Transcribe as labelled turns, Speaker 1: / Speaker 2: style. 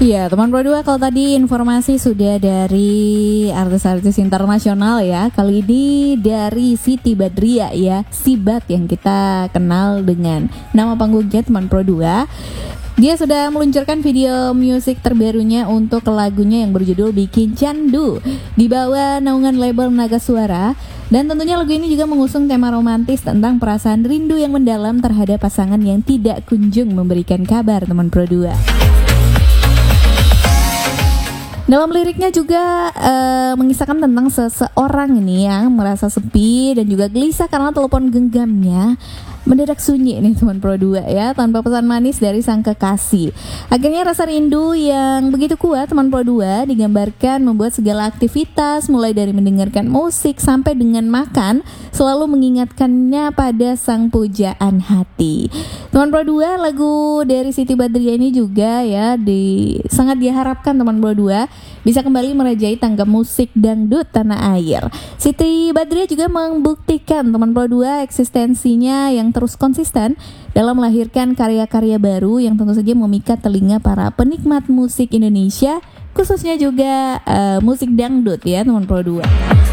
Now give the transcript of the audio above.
Speaker 1: Iya, teman Pro 2, kalau tadi informasi sudah dari artis-artis internasional ya. Kali ini dari Siti Badriah ya, Sibat yang kita kenal dengan nama panggungnya teman Pro 2. Dia sudah meluncurkan video musik terbarunya untuk lagunya yang berjudul Bikin Candu di bawah naungan label Naga Suara. Dan tentunya lagu ini juga mengusung tema romantis tentang perasaan rindu yang mendalam terhadap pasangan yang tidak kunjung memberikan kabar, teman Pro 2. Dalam liriknya juga mengisahkan tentang seseorang ini yang merasa sepi dan juga gelisah karena telepon genggamnya mendadak sunyi nih teman Pro 2 ya, tanpa pesan manis dari sang kekasih. Akhirnya rasa rindu yang begitu kuat teman Pro 2 digambarkan membuat segala aktivitas mulai dari mendengarkan musik sampai dengan makan selalu mengingatkannya pada sang pujaan hati. Teman Pro 2, lagu dari Siti Badriah ini juga ya sangat diharapkan teman Pro 2 bisa kembali merajai tangga musik dangdut tanah air. Siti Badriah juga membuktikan teman Pro 2 eksistensinya yang terus konsisten dalam melahirkan karya-karya baru yang tentu saja memikat telinga para penikmat musik Indonesia, khususnya juga musik dangdut ya teman Pro 2.